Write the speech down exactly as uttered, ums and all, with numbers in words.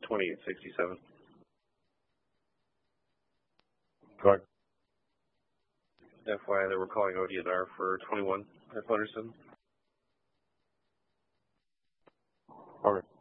twenty-eight sixty-seven. Go ahead. F Y I, they were calling O D N R for twenty-one at Hunterston. Okay.